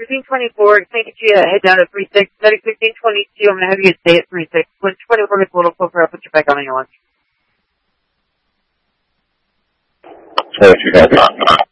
1624, can I get you to head down to 36? Medic 1622, I'm going to have you stay at 36. When 24 gets a little closer, I'll put you back on your lunch. So if you guys